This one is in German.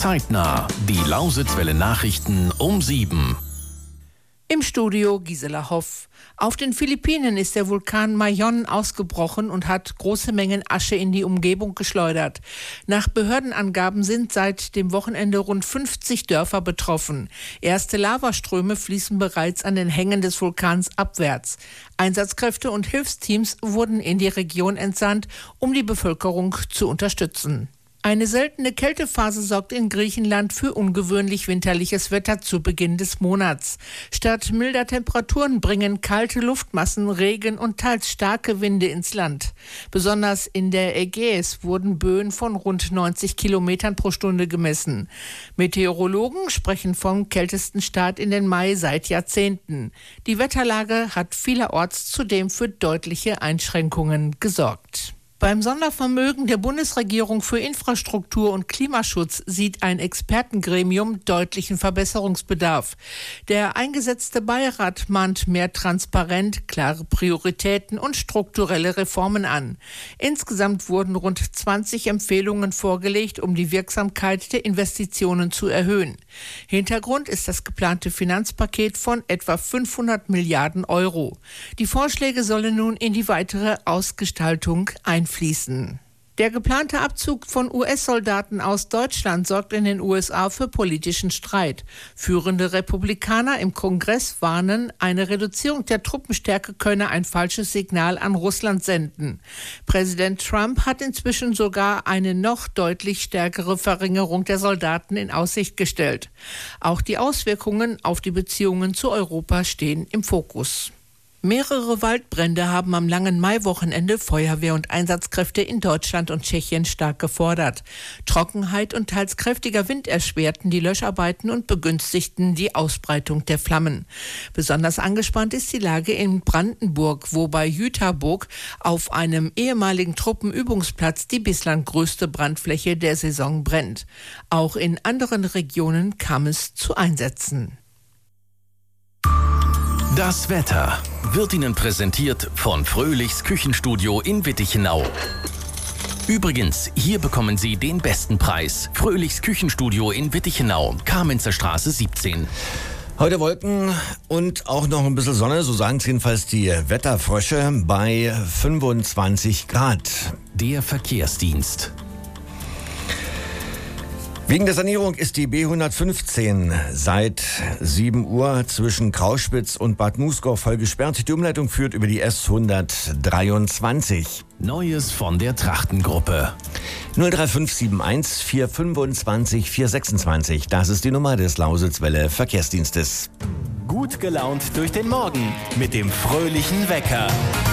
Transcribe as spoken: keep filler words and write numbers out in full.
Zeitnah. Die Lausitzwelle Nachrichten um sieben. Im Studio Gisela Hoff. Auf den Philippinen ist der Vulkan Mayon ausgebrochen und hat große Mengen Asche in die Umgebung geschleudert. Nach Behördenangaben sind seit dem Wochenende rund fünfzig Dörfer betroffen. Erste Lavaströme fließen bereits an den Hängen des Vulkans abwärts. Einsatzkräfte und Hilfsteams wurden in die Region entsandt, um die Bevölkerung zu unterstützen. Eine seltene Kältephase sorgt in Griechenland für ungewöhnlich winterliches Wetter zu Beginn des Monats. Statt milder Temperaturen bringen kalte Luftmassen Regen und teils starke Winde ins Land. Besonders in der Ägäis wurden Böen von rund neunzig Kilometern pro Stunde gemessen. Meteorologen sprechen vom kältesten Start in den Mai seit Jahrzehnten. Die Wetterlage hat vielerorts zudem für deutliche Einschränkungen gesorgt. Beim Sondervermögen der Bundesregierung für Infrastruktur und Klimaschutz sieht ein Expertengremium deutlichen Verbesserungsbedarf. Der eingesetzte Beirat mahnt mehr Transparenz, klare Prioritäten und strukturelle Reformen an. Insgesamt wurden rund zwanzig Empfehlungen vorgelegt, um die Wirksamkeit der Investitionen zu erhöhen. Hintergrund ist das geplante Finanzpaket von etwa fünfhundert Milliarden Euro. Die Vorschläge sollen nun in die weitere Ausgestaltung einfließen. Fließen. Der geplante Abzug von U S-Soldaten aus Deutschland sorgt in den U S A für politischen Streit. Führende Republikaner im Kongress warnen, eine Reduzierung der Truppenstärke könne ein falsches Signal an Russland senden. Präsident Trump hat inzwischen sogar eine noch deutlich stärkere Verringerung der Soldaten in Aussicht gestellt. Auch die Auswirkungen auf die Beziehungen zu Europa stehen im Fokus. Mehrere Waldbrände haben am langen Maiwochenende Feuerwehr und Einsatzkräfte in Deutschland und Tschechien stark gefordert. Trockenheit und teils kräftiger Wind erschwerten die Löscharbeiten und begünstigten die Ausbreitung der Flammen. Besonders angespannt ist die Lage in Brandenburg, wo bei Jüterburg auf einem ehemaligen Truppenübungsplatz die bislang größte Brandfläche der Saison brennt. Auch in anderen Regionen kam es zu Einsätzen. Das Wetter wird Ihnen präsentiert von Fröhlichs Küchenstudio in Wittichenau. Übrigens, hier bekommen Sie den besten Preis. Fröhlichs Küchenstudio in Wittichenau, Kamenzer Straße siebzehn. Heute Wolken und auch noch ein bisschen Sonne, so sagen es jedenfalls die Wetterfrösche, bei fünfundzwanzig Grad. Der Verkehrsdienst. Wegen der Sanierung ist die B hundertfünfzehn seit sieben Uhr zwischen Krauspitz und Bad Muskau voll gesperrt. Die Umleitung führt über die S hundertdreiundzwanzig. Neues von der Trachtengruppe. null drei fünf sieben eins vier fünfundzwanzig vier sechsundzwanzig. Das ist die Nummer des Lausitzwelle Verkehrsdienstes. Gut gelaunt durch den Morgen mit dem fröhlichen Wecker.